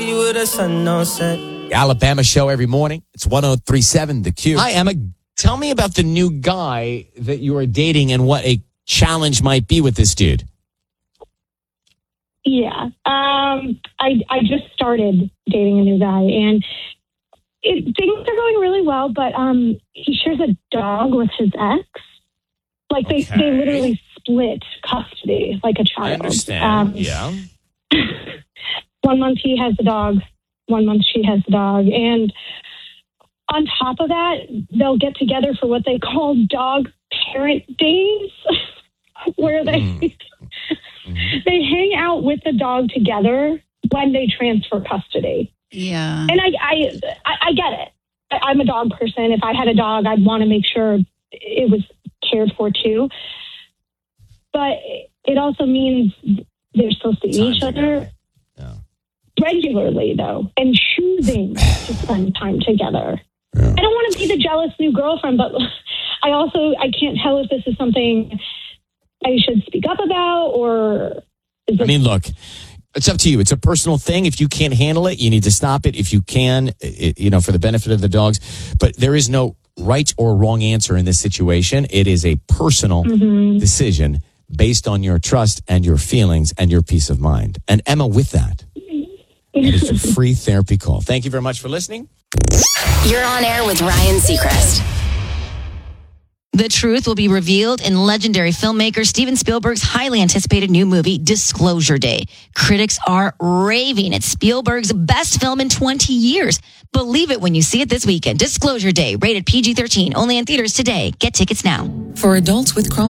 You with a sun no set. Alabama show every morning. It's 103.7 The Q. Hi, Emma. Tell me about the new guy that you are dating and what a challenge might be with this dude. Yeah. I just started dating a new guy, and things are going really well, but he shares a dog with his ex. Like, they literally split custody like a child. I understand. Yeah. 1 month he has the dog, 1 month she has the dog. And on top of that, they'll get together for what they call dog parent days, where they they hang out with the dog together when they transfer custody. Yeah. And I get it. I'm a dog person. If I had a dog, I'd want to make sure it was cared for too. But it also means they're supposed to see each other regularly, though, and choosing to spend time together. Yeah. I don't want to be the jealous new girlfriend, but I can't tell if this is something I should speak up about, or I mean, look, it's up to you. It's a personal thing. If you can't handle it, you need to stop it. If you can, for the benefit of the dogs. But there is no right or wrong answer in this situation. It is a personal decision based on your trust and your feelings and your peace of mind. And Emma, with that, it's a free therapy call. Thank you very much for listening. You're on air with Ryan Seacrest. The truth will be revealed in legendary filmmaker Steven Spielberg's highly anticipated new movie, Disclosure Day. Critics are raving it's Spielberg's best film in 20 years. Believe it when you see it this weekend. Disclosure Day, rated PG-13, only in theaters today. Get tickets now. For adults with Crohn's